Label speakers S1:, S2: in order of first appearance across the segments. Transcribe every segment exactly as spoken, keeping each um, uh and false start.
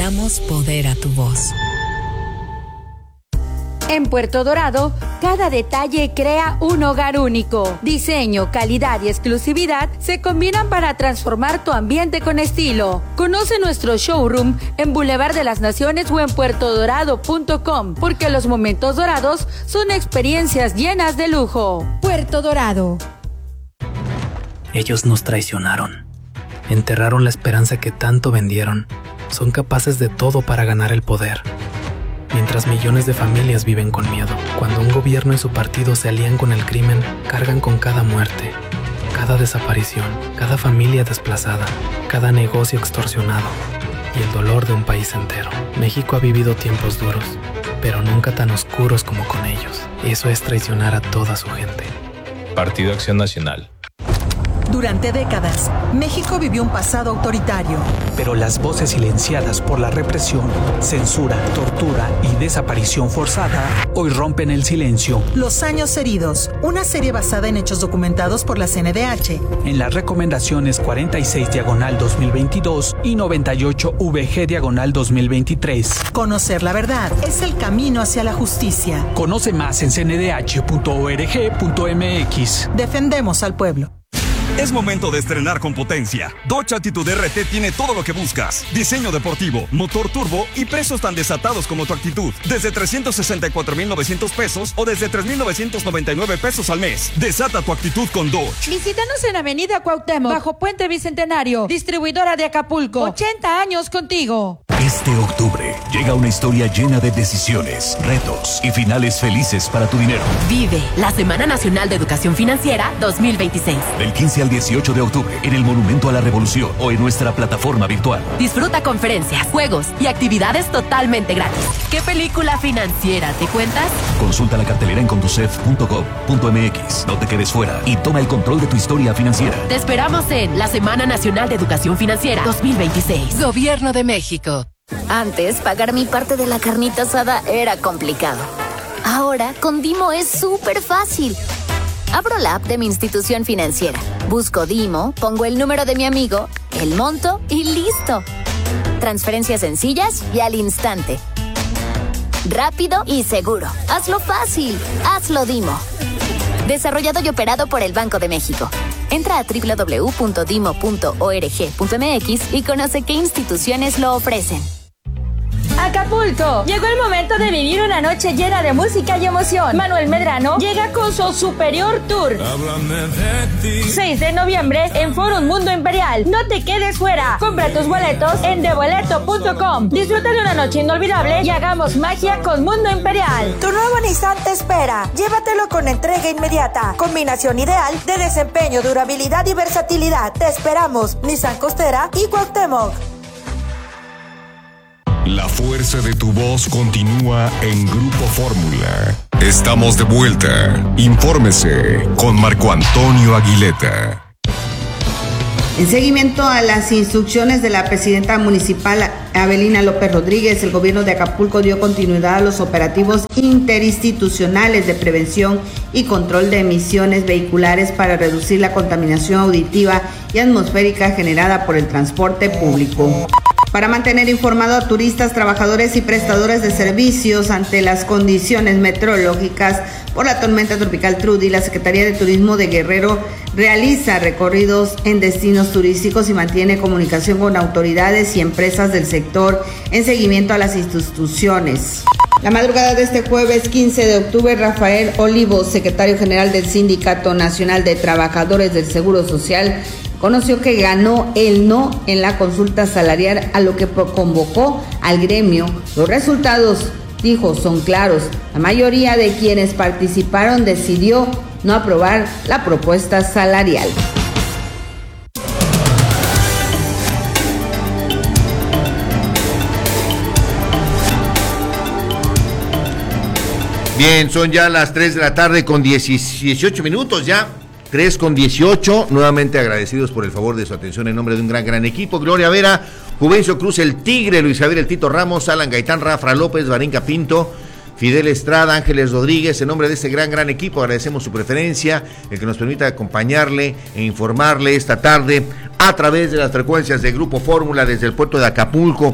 S1: damos poder a tu voz.
S2: En Puerto Dorado, cada detalle crea un hogar único. Diseño, calidad y exclusividad se combinan para transformar tu ambiente con estilo. Conoce nuestro showroom en Boulevard de las Naciones o en puerto dorado punto com, porque los momentos dorados son experiencias llenas de lujo. Puerto Dorado.
S3: Ellos nos traicionaron. Enterraron la esperanza que tanto vendieron. Son capaces de todo para ganar el poder. Mientras millones de familias viven con miedo, cuando un gobierno y su partido se alían con el crimen, cargan con cada muerte, cada desaparición, cada familia desplazada, cada negocio extorsionado y el dolor de un país entero. México ha vivido tiempos duros, pero nunca tan oscuros como con ellos. Eso es traicionar a toda su gente.
S4: Partido Acción Nacional.
S5: Durante décadas, México vivió un pasado autoritario.
S6: Pero las voces silenciadas por la represión, censura, tortura y desaparición forzada hoy rompen el silencio.
S5: Los años heridos, una serie basada en hechos documentados por la C N D H.
S6: En las recomendaciones cuarenta y seis diagonal dos mil veintidós y noventa y ocho V G diagonal dos mil veintitrés.
S5: Conocer la verdad es el camino hacia la justicia.
S6: Conoce más en c n d h punto org punto m x.
S5: Defendemos al pueblo.
S7: Es momento de estrenar con potencia. Dodge Attitude R T tiene todo lo que buscas. Diseño deportivo, motor turbo y precios tan desatados como tu actitud. Desde trescientos sesenta y cuatro mil novecientos pesos o desde tres mil novecientos noventa y nueve pesos al mes. Desata tu actitud con Dodge.
S2: Visítanos en Avenida Cuauhtémoc, bajo Puente Bicentenario. Distribuidora de Acapulco. ochenta años contigo.
S8: Este octubre llega una historia llena de decisiones, retos y finales felices para tu dinero.
S9: Vive la Semana Nacional de Educación Financiera dos mil veintiséis.
S8: Del quince al dieciocho de octubre en el Monumento a la Revolución o en nuestra plataforma virtual.
S9: Disfruta conferencias, juegos y actividades totalmente gratis. ¿Qué película financiera te cuentas?
S8: Consulta la cartelera en conducef punto gov punto m x. No te quedes fuera y toma el control de tu historia financiera.
S9: Te esperamos en la Semana Nacional de Educación Financiera dos mil veintiséis. Gobierno de México.
S10: Antes, pagar mi parte de la carnita asada era complicado. Ahora, con Dimo es súper fácil. Abro la app de mi institución financiera, busco Dimo, pongo el número de mi amigo, el monto y listo. Transferencias sencillas y al instante. Rápido y seguro. Hazlo fácil. Hazlo Dimo. Desarrollado y operado por el Banco de México. Entra a doble u doble u doble u punto dimo punto org punto m x y conoce qué instituciones lo ofrecen.
S2: Acapulco, llegó el momento de vivir una noche llena de música y emoción. Manuel Medrano llega con su Superior Tour. seis de noviembre en Forum Mundo Imperial. No te quedes fuera. Compra tus boletos en de boleto punto com. Disfruta de una noche inolvidable y hagamos magia con Mundo Imperial.
S11: Tu nuevo Nissan te espera. Llévatelo con entrega inmediata. Combinación ideal de desempeño, durabilidad y versatilidad. Te esperamos. Nissan Costera y Cuauhtémoc.
S12: La fuerza de tu voz continúa en Grupo Fórmula. Estamos de vuelta. Infórmese con Marco Antonio Aguileta.
S13: En seguimiento a las instrucciones de la presidenta municipal Abelina López Rodríguez, el gobierno de Acapulco dio continuidad a los operativos interinstitucionales de prevención y control de emisiones vehiculares para reducir la contaminación auditiva y atmosférica generada por el transporte público. Para mantener informado a turistas, trabajadores y prestadores de servicios ante las condiciones meteorológicas por la tormenta tropical Trudy, la Secretaría de Turismo de Guerrero realiza recorridos en destinos turísticos y mantiene comunicación con autoridades y empresas del sector en seguimiento a las instituciones. La madrugada de este jueves quince de octubre, Rafael Olivos, secretario general del Sindicato Nacional de Trabajadores del Seguro Social, conoció que ganó el no en la consulta salarial, a lo que convocó al gremio. Los resultados, dijo, son claros. La mayoría de quienes participaron decidió no aprobar la propuesta salarial.
S14: Bien, son ya las tres de la tarde con dieciocho minutos ya. tres con dieciocho, nuevamente agradecidos por el favor de su atención en nombre de un gran, gran equipo. Gloria Vera, Juvencio Cruz, el Tigre, Luis Javier, el Tito Ramos, Alan Gaitán, Rafa López, Varinca Pinto, Fidel Estrada, Ángeles Rodríguez. En nombre de este gran, gran equipo agradecemos su preferencia, el que nos permita acompañarle e informarle esta tarde a través de las frecuencias de Grupo Fórmula desde el puerto de Acapulco.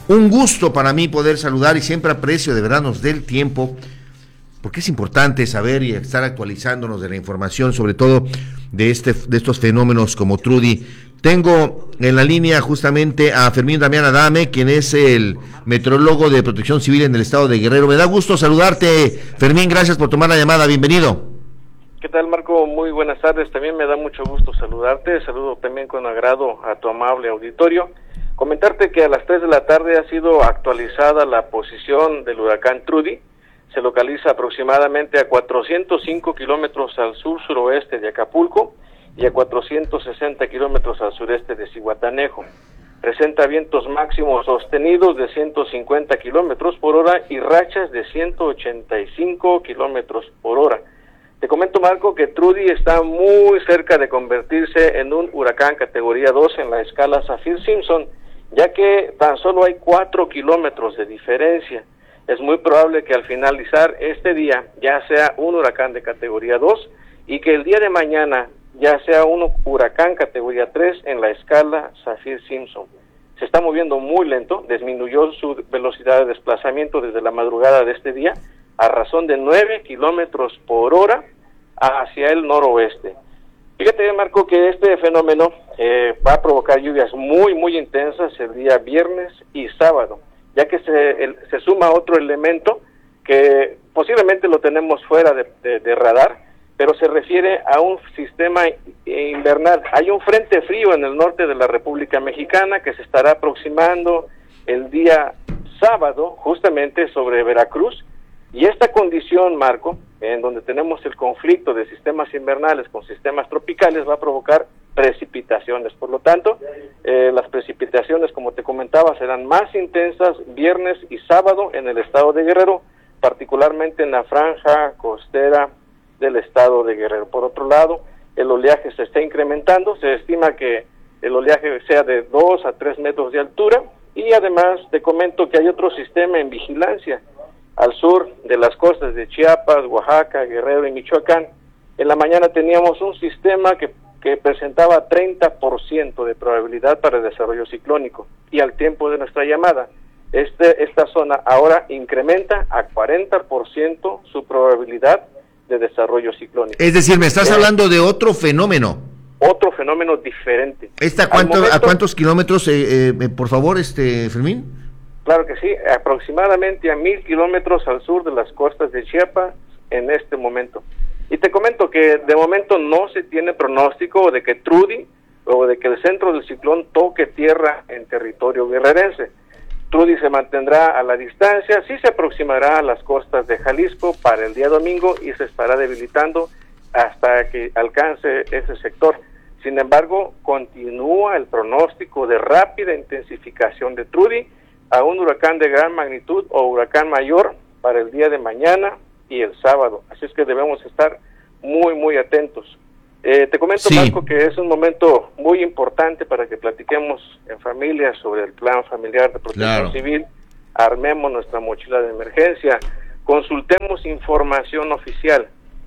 S14: Un gusto para mí poder saludar y siempre aprecio, de verdad nos dé el tiempo, porque es importante saber y estar actualizándonos de la información, sobre todo de este de estos fenómenos como Trudy. Tengo en la línea justamente a Fermín Damián Adame, quien es el meteorólogo de Protección Civil en el estado de Guerrero. Me da gusto saludarte, Fermín, gracias por tomar la llamada, bienvenido.
S15: ¿Qué tal, Marco? Muy buenas tardes, también me da mucho gusto saludarte, saludo también con agrado a tu amable auditorio. Comentarte que a las tres de la tarde ha sido actualizada la posición del huracán Trudy. Se localiza aproximadamente a cuatrocientos cinco kilómetros al sur-suroeste de Acapulco y a cuatrocientos sesenta kilómetros al sureste de Zihuatanejo. Presenta vientos máximos sostenidos de ciento cincuenta kilómetros por hora y rachas de ciento ochenta y cinco kilómetros por hora. Te comento, Marco, que Trudy está muy cerca de convertirse en un huracán categoría dos en la escala Saffir-Simpson, ya que tan solo hay cuatro kilómetros de diferencia. Es muy probable que al finalizar este día ya sea un huracán de categoría dos y que el día de mañana ya sea un huracán categoría tres en la escala Saffir-Simpson. Se está moviendo muy lento, disminuyó su velocidad de desplazamiento desde la madrugada de este día a razón de nueve kilómetros por hora hacia el noroeste. Fíjate, Marco, que este fenómeno eh, va a provocar lluvias muy, muy intensas el día viernes y sábado, ya que se, el, se suma otro elemento que posiblemente lo tenemos fuera de, de, de radar, pero se refiere a un sistema invernal. Hay un frente frío en el norte de la República Mexicana que se estará aproximando el día sábado justamente sobre Veracruz, y esta condición, Marco, en donde tenemos el conflicto de sistemas invernales con sistemas tropicales, va a provocar precipitaciones. Por lo tanto, eh, las precipitaciones, como te comentaba, serán más intensas viernes y sábado en el estado de Guerrero, particularmente en la franja costera del estado de Guerrero. Por otro lado, el oleaje se está incrementando, se estima que el oleaje sea de dos a tres metros de altura, y además te comento que hay otro sistema en vigilancia al sur de las costas de Chiapas, Oaxaca, Guerrero y Michoacán. En la mañana teníamos un sistema que, que presentaba treinta por ciento de probabilidad para el desarrollo ciclónico, y al tiempo de nuestra llamada, este, esta zona ahora incrementa a cuarenta por ciento su probabilidad de desarrollo ciclónico.
S14: Es decir, me estás eh, hablando de otro fenómeno.
S15: Otro fenómeno diferente.
S14: ¿Esta cuánto, momento, ¿A cuántos kilómetros, eh, eh, por favor, este Fermín?
S15: Claro que sí, aproximadamente a mil kilómetros al sur de las costas de Chiapas en este momento. Y te comento que de momento no se tiene pronóstico de que Trudy o de que el centro del ciclón toque tierra en territorio guerrerense. Trudy se mantendrá a la distancia, sí se aproximará a las costas de Jalisco para el día domingo y se estará debilitando hasta que alcance ese sector. Sin embargo, continúa el pronóstico de rápida intensificación de Trudy a un huracán de gran magnitud o huracán mayor para el día de mañana y el sábado. Así es que debemos estar muy, muy atentos. Eh, te comento, sí, Marco, que es un momento muy importante para que platiquemos en familia sobre el plan familiar de protección claro. civil, armemos nuestra mochila de emergencia, consultemos información oficial.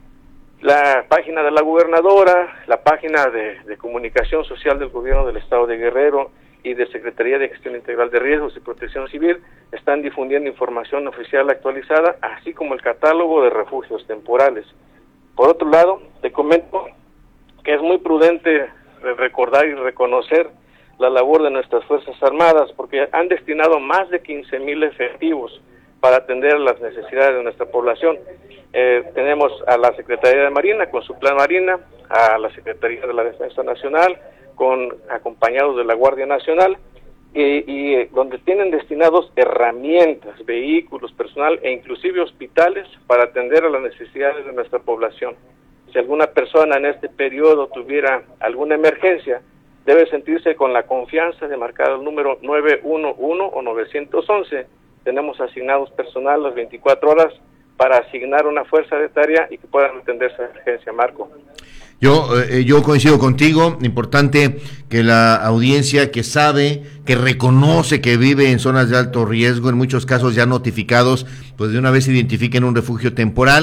S15: La página de la gobernadora, la página de, de comunicación social del gobierno del estado de Guerrero y de Secretaría de Gestión Integral de Riesgos y Protección Civil están difundiendo información oficial actualizada, así como el catálogo de refugios temporales. Por otro lado, te comento que es muy prudente recordar y reconocer la labor de nuestras Fuerzas Armadas, porque han destinado más de quince mil efectivos para atender las necesidades de nuestra población. Eh, tenemos a la Secretaría de Marina con su Plan Marina, a la Secretaría de la Defensa Nacional, con acompañados de la Guardia Nacional, y, y donde tienen destinados herramientas, vehículos, personal e inclusive hospitales para atender a las necesidades de nuestra población. Si alguna persona en este periodo tuviera alguna emergencia, debe sentirse con la confianza de marcar el número nueve uno uno o nueve once. Tenemos asignados personal las veinticuatro horas para asignar una fuerza de tarea y que puedan atender esa emergencia, Marco.
S14: Yo, eh, yo coincido contigo, importante que la audiencia que sabe, que reconoce que vive en zonas de alto riesgo, en muchos casos ya notificados, pues de una vez identifiquen un refugio temporal.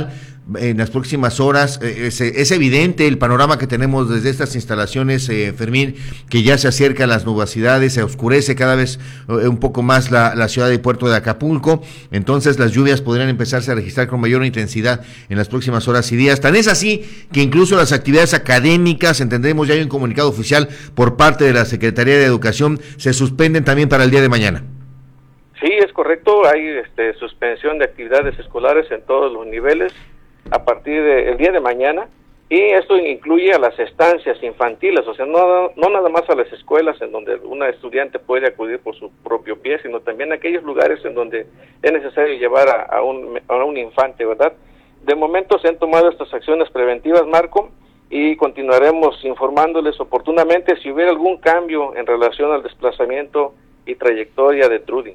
S14: en las próximas horas. Eh, es, es evidente el panorama que tenemos desde estas instalaciones, eh, Fermín, que ya se acercan las nubosidades, se oscurece cada vez eh, un poco más la, la ciudad y puerto de Acapulco, entonces las lluvias podrían empezarse a registrar con mayor intensidad en las próximas horas y días. Tan es así que incluso las actividades académicas, entendemos ya hay un comunicado oficial por parte de la Secretaría de Educación, se suspenden también para el día de mañana.
S15: Sí, es correcto, hay este, suspensión de actividades escolares en todos los niveles a partir del día de mañana, y esto incluye a las estancias infantiles, o sea, no, no nada más a las escuelas en donde una estudiante puede acudir por su propio pie, sino también a aquellos lugares en donde es necesario llevar a, a, un, a un infante, ¿verdad? De momento se han tomado estas acciones preventivas, Marco, y continuaremos informándoles oportunamente si hubiera algún cambio en relación al desplazamiento y trayectoria de Trudy.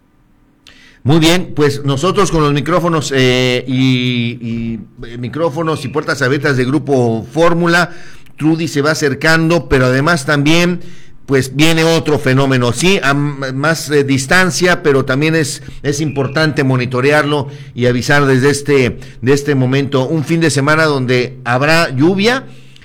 S14: Muy bien, pues nosotros con los micrófonos eh, y, y eh, micrófonos y puertas abiertas de Grupo Fórmula, Trudy se va acercando, pero además también pues viene otro fenómeno, sí, a más eh, distancia, pero también es es importante monitorearlo y avisar desde este de este momento, un fin de semana donde habrá lluvia.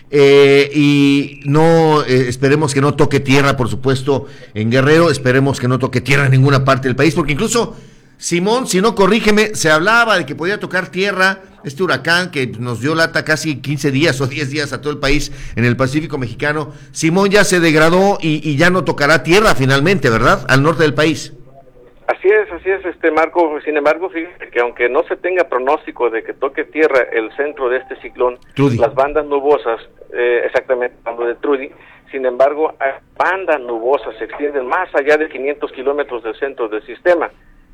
S14: Eh, y no, eh, esperemos que no toque tierra, por supuesto, en Guerrero, esperemos que no toque tierra en ninguna parte del país, porque incluso, Simón, si no corrígeme, se hablaba de que podía tocar tierra este huracán que nos dio lata casi quince días o diez días a todo el país en el Pacífico mexicano. Simón ya se degradó y, y ya no tocará tierra finalmente, ¿verdad? Al norte del país.
S15: Así es, así es, este Marco. Sin embargo, fíjate que aunque no se tenga pronóstico de que toque tierra el centro de este ciclón, Trudy, las bandas nubosas, eh, exactamente hablando de Trudy, sin embargo, bandas nubosas se extienden más allá de quinientos kilómetros del centro del sistema,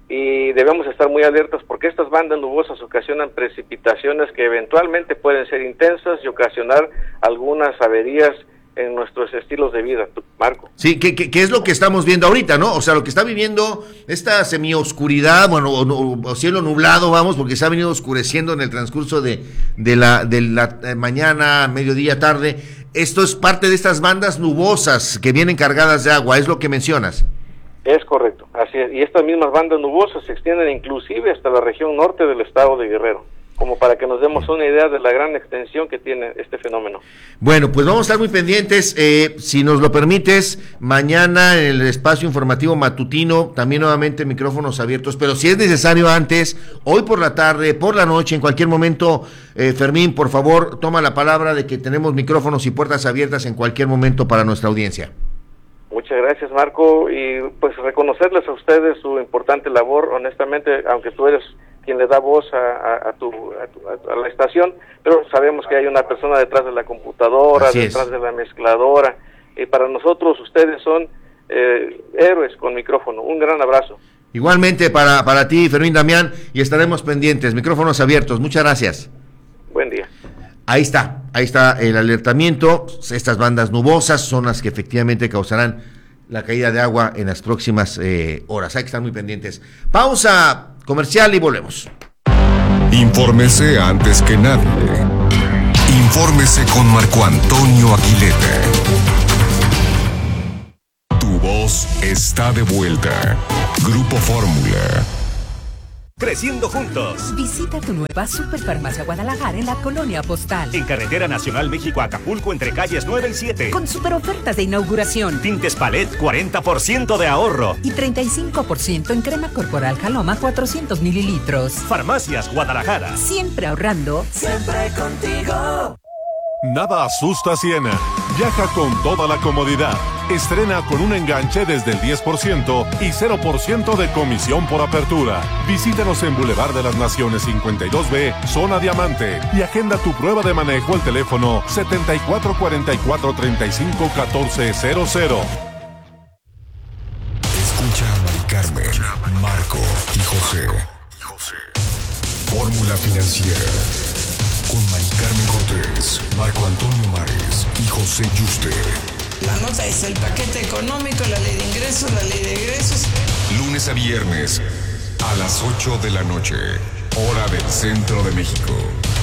S15: y debemos estar muy alertas porque estas bandas nubosas ocasionan precipitaciones que eventualmente pueden ser intensas y ocasionar algunas averías en nuestros estilos de vida, Marco.
S14: Sí, ¿qué, qué, qué es lo que estamos viendo ahorita, no? O sea, lo que está viviendo esta semioscuridad, bueno, o, o, o cielo nublado, vamos, porque se ha venido oscureciendo en el transcurso de, de la, de la eh, mañana, mediodía, tarde. Esto es parte de estas bandas nubosas que vienen cargadas de agua, es lo que mencionas.
S15: Es correcto, así es. Y estas mismas bandas nubosas se extienden inclusive hasta la región norte del estado de Guerrero, como para que nos demos una idea de la gran extensión que tiene este fenómeno.
S14: Bueno, pues vamos a estar muy pendientes, eh, si nos lo permites, mañana en el espacio informativo matutino, también nuevamente micrófonos abiertos, pero si es necesario antes, hoy por la tarde, por la noche, en cualquier momento, eh, Fermín, por favor, toma la palabra de que tenemos micrófonos y puertas abiertas en cualquier momento para nuestra audiencia.
S15: Muchas gracias, Marco, y pues reconocerles a ustedes su importante labor, honestamente, aunque tú eres quien le da voz a, a, a, tu, a, tu, a la estación, pero sabemos que hay una persona detrás de la computadora, Así detrás es. de la mezcladora, y para nosotros ustedes son eh, héroes con micrófono. Un gran abrazo.
S14: Igualmente para, para ti, Fermín Damián, y estaremos pendientes, micrófonos abiertos. Muchas gracias.
S15: Buen día.
S14: Ahí está, ahí está el alertamiento. Estas bandas nubosas son las que efectivamente causarán la caída de agua en las próximas eh, horas. Hay que estar muy pendientes. Pausa comercial y volvemos.
S12: Infórmese antes que nadie. Infórmese con Marco Antonio Aguilera. Tu voz está de vuelta. Grupo Fórmula.
S16: Creciendo juntos.
S1: Visita tu nueva Superfarmacia Guadalajara en la Colonia Postal.
S16: En Carretera Nacional México-Acapulco entre calles nueve y siete.
S1: Con super ofertas de inauguración.
S16: Tintes Palet, cuarenta por ciento de ahorro.
S1: Y treinta y cinco por ciento en crema corporal Jaloma, cuatrocientos mililitros.
S16: Farmacias Guadalajara.
S1: Siempre ahorrando.
S17: Siempre contigo.
S18: Nada asusta a Siena. Viaja con toda la comodidad. Estrena con un enganche desde el diez por ciento y cero por ciento de comisión por apertura. Visítanos en Boulevard de las Naciones cincuenta y dos B, Zona Diamante, y agenda tu prueba de manejo al teléfono setenta y cuatro cuarenta y cuatro treinta y cinco catorce cero cero.
S12: Escucha a Mari Carmen, Marco y José. Fórmula Financiera. Con Mari Carmen Cortés, Marco Antonio Mares y José Yuste.
S19: La nota es el paquete económico, la ley de ingresos, la ley de egresos.
S12: Lunes a viernes a las ocho de la noche, hora del centro de México.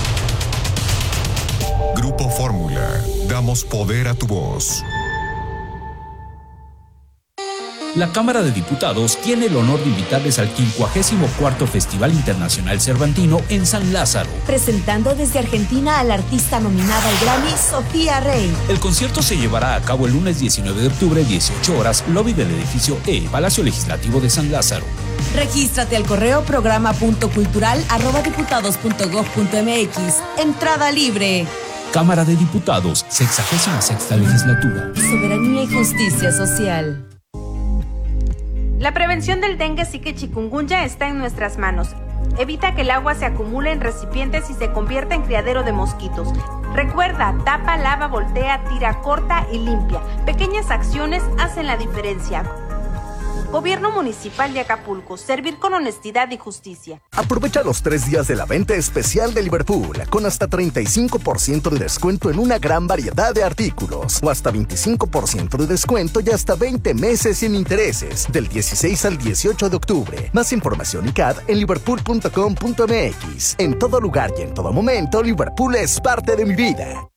S12: Grupo Fórmula, damos poder a tu voz.
S20: La Cámara de Diputados tiene el honor de invitarles al quincuagésimo cuarto Festival Internacional Cervantino en San Lázaro.
S21: Presentando desde Argentina a la artista nominada al Grammy, Sofía Rey.
S20: El concierto se llevará a cabo el lunes diecinueve de octubre, dieciocho horas, lobby del edificio E, Palacio Legislativo de San Lázaro.
S21: Regístrate al correo programa punto cultural arroba diputados punto gob punto mx. Entrada libre.
S20: Cámara de Diputados, sexagésima sexta legislatura.
S21: Soberanía y justicia social.
S22: La prevención del dengue, zika y chikungunya está en nuestras manos. Evita que el agua se acumule en recipientes y se convierta en criadero de mosquitos. Recuerda, tapa, lava, voltea, tira, corta y limpia. Pequeñas acciones hacen la diferencia. Gobierno Municipal de Acapulco, servir con honestidad y justicia.
S23: Aprovecha los tres días de la venta especial de Liverpool, con hasta treinta y cinco por ciento de descuento en una gran variedad de artículos, o hasta veinticinco por ciento de descuento y hasta veinte meses sin intereses, del dieciséis al dieciocho de octubre. Más información y C A D en liverpool punto com punto mx. En todo lugar y en todo momento, Liverpool es parte de mi vida.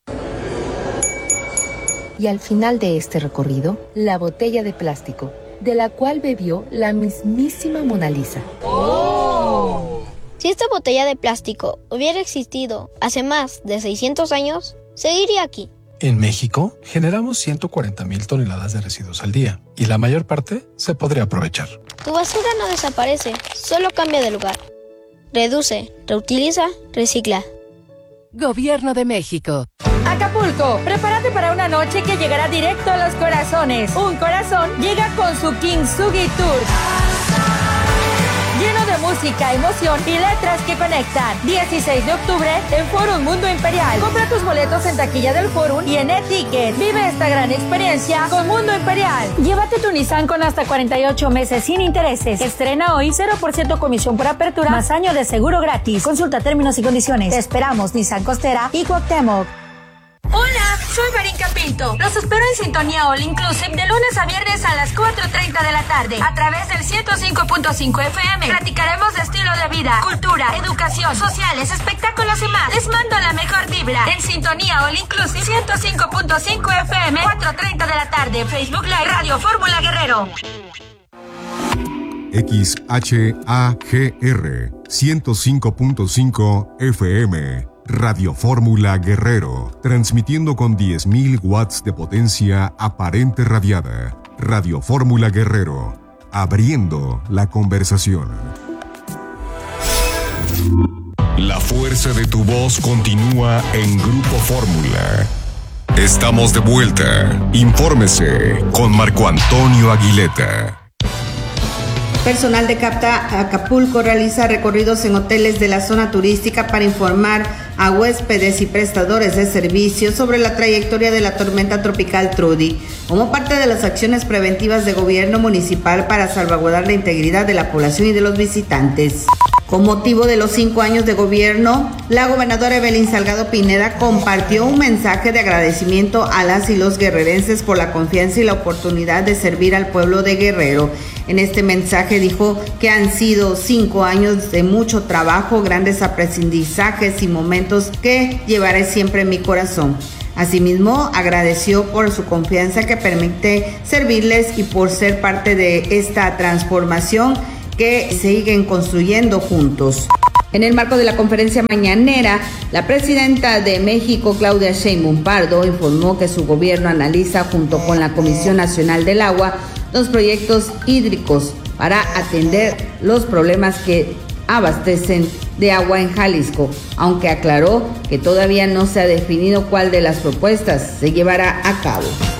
S24: Y al final de este recorrido, la botella de plástico, de la cual bebió la mismísima Mona Lisa.
S25: ¡Oh! Si esta botella de plástico hubiera existido hace más de seiscientos años, seguiría aquí.
S26: En México, generamos ciento cuarenta mil toneladas de residuos al día, y la mayor parte se podría aprovechar.
S25: Tu basura no desaparece, solo cambia de lugar. Reduce, reutiliza, recicla.
S9: Gobierno de México.
S2: Acapulco, prepárate para una noche que llegará directo a los corazones. Un corazón llega con su Kintsugi Tour, lleno de música, emoción y letras que conectan. dieciséis de octubre en Forum Mundo Imperial. Compra tus boletos en taquilla del Forum y en e-ticket. Vive esta gran experiencia con Mundo Imperial. Llévate tu Nissan con hasta cuarenta y ocho meses sin intereses. Estrena hoy, cero por ciento comisión por apertura, más año de seguro gratis. Consulta términos y condiciones. Te esperamos, Nissan Costera y Cuauhtémoc. Hola, soy Marinka Pinto. Los espero en Sintonía All Inclusive de lunes a viernes a las cuatro treinta de la tarde a través del ciento cinco punto cinco F M. Platicaremos de estilo de vida, cultura, educación, sociales, espectáculos y más. Les mando la mejor vibra en Sintonía All Inclusive ciento cinco punto cinco F M, cuatro treinta de la tarde. Facebook Live, Radio Fórmula Guerrero.
S12: X H A G R ciento cinco punto cinco F M. Radio Fórmula Guerrero, transmitiendo con diez mil watts de potencia aparente radiada. Radio Fórmula Guerrero, abriendo la conversación. La fuerza de tu voz continúa en Grupo Fórmula. Estamos de vuelta. Infórmese con Marco Antonio Aguileta.
S13: Personal de CAPTA Acapulco realiza recorridos en hoteles de la zona turística para informar a huéspedes y prestadores de servicios sobre la trayectoria de la tormenta tropical Trudy, como parte de las acciones preventivas de gobierno municipal para salvaguardar la integridad de la población y de los visitantes. Con motivo de los cinco años de gobierno, la gobernadora Evelyn Salgado Pineda compartió un mensaje de agradecimiento a las y los guerrerenses por la confianza y la oportunidad de servir al pueblo de Guerrero. En este mensaje dijo que han sido cinco años de mucho trabajo, grandes aprendizajes y momentos que llevaré siempre en mi corazón. Asimismo, agradeció por su confianza que permite servirles y por ser parte de esta transformación que siguen construyendo juntos. En el marco de la conferencia mañanera, la presidenta de México, Claudia Sheinbaum Pardo, informó que su gobierno analiza junto con la Comisión Nacional del Agua los proyectos hídricos para atender los problemas que abastecen de agua en Jalisco, aunque aclaró que todavía no se ha definido cuál de las propuestas se llevará a cabo.